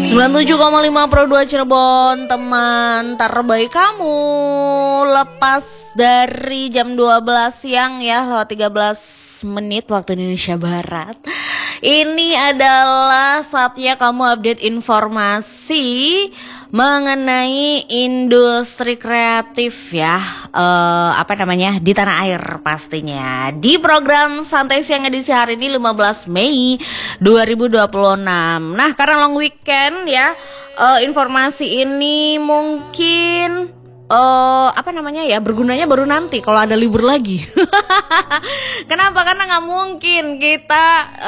97,5 Pro 2 Cirebon, teman terbaik kamu. Lepas dari jam 12 siang ya, lewat 13 menit waktu Indonesia Barat. Ini adalah saatnya kamu update informasi mengenai industri kreatif ya, di tanah air pastinya. Di program Santai Siang edisi hari ini 15 Mei 2026. Nah, karena long weekend ya, informasi ini mungkin bergunanya baru nanti kalau ada libur lagi. Kenapa? Karena nggak mungkin kita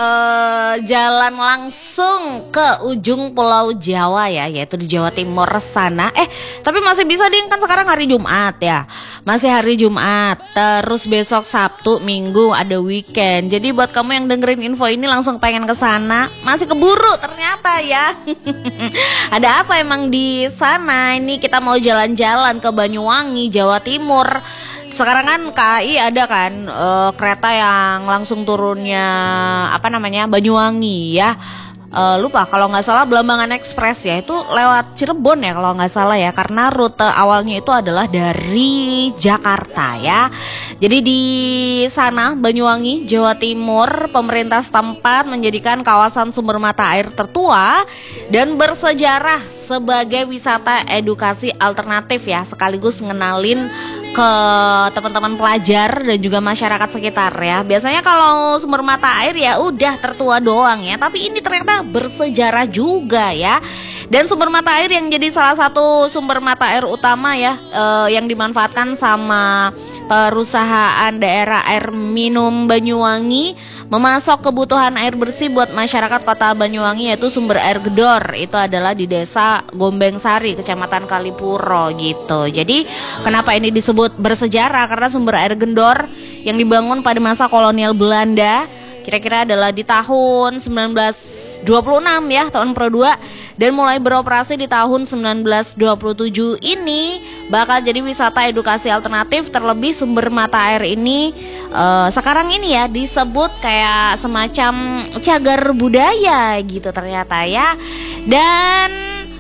jalan langsung ke ujung Pulau Jawa ya, yaitu di Jawa Timur sana. Tapi masih bisa ding, kan sekarang hari Jumat ya, masih hari Jumat. Terus besok Sabtu, Minggu ada weekend. Jadi buat kamu yang dengerin info ini langsung pengen ke sana, masih keburu ternyata ya. Ada apa emang di sana? Ini kita mau jalan-jalan ke Banyuwangi, Jawa Timur. Sekarang kan KAI ada kan kereta yang langsung turunnya Banyuwangi ya. Lupa kalau nggak salah Belambangan Express ya, itu lewat Cirebon ya kalau nggak salah ya, karena rute awalnya itu adalah dari Jakarta ya. Jadi di sana Banyuwangi, Jawa Timur, pemerintah setempat menjadikan kawasan sumber mata air tertua dan bersejarah sebagai wisata edukasi alternatif ya, sekaligus ngenalin ke teman-teman pelajar dan juga masyarakat sekitar ya. Biasanya kalau sumber mata air ya udah tertua doang ya, tapi ini ternyata bersejarah juga ya. Dan sumber mata air yang jadi salah satu sumber mata air utama ya, yang dimanfaatkan sama perusahaan daerah air minum Banyuwangi, memasok kebutuhan air bersih buat masyarakat kota Banyuwangi, yaitu sumber air Gedor. Itu adalah di desa Gombeng Sari, kecamatan Kalipuro gitu. Jadi kenapa ini disebut bersejarah? Karena sumber air Gedor yang dibangun pada masa kolonial Belanda, kira-kira adalah di tahun 1926 ya, tahun Pro 2, dan mulai beroperasi di tahun 1927 ini bakal jadi wisata edukasi alternatif. Terlebih sumber mata air ini sekarang ini ya disebut kayak semacam cagar budaya gitu ternyata ya. Dan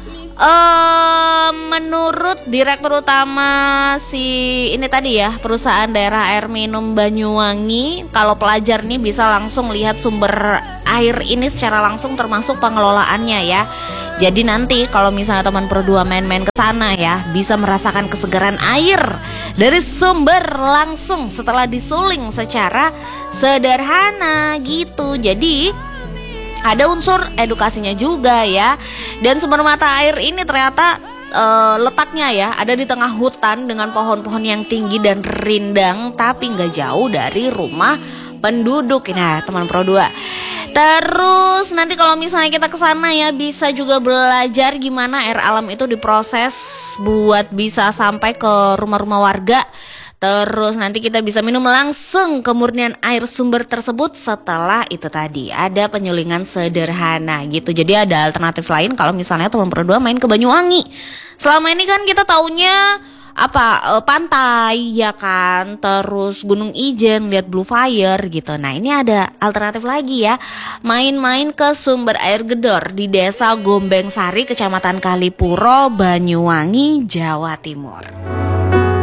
menurut Direktur Utama perusahaan daerah air minum Banyuwangi, kalau pelajar nih bisa langsung lihat sumber air ini secara langsung, termasuk pengelolaannya ya. Jadi nanti kalau misalnya teman Pro 2 main-main ke sana ya, bisa merasakan kesegaran air dari sumber langsung setelah disuling secara sederhana gitu. Jadi ada unsur edukasinya juga ya. Dan sumber mata air ini ternyata letaknya ya ada di tengah hutan dengan pohon-pohon yang tinggi dan rindang, tapi nggak jauh dari rumah penduduk. Nah, teman Pro 2. Terus nanti kalau misalnya kita kesana ya, bisa juga belajar gimana air alam itu diproses buat bisa sampai ke rumah-rumah warga. Terus nanti kita bisa minum langsung kemurnian air sumber tersebut. Setelah itu tadi ada penyulingan sederhana gitu. Jadi ada alternatif lain kalau misalnya teman Pro 2 main ke Banyuwangi. Selama ini kan kita taunya pantai ya kan, terus Gunung Ijen, lihat Blue Fire gitu. Nah, ini ada alternatif lagi ya, main-main ke sumber air Gedor di desa Gombeng Sari, kecamatan Kalipuro, Banyuwangi, Jawa Timur.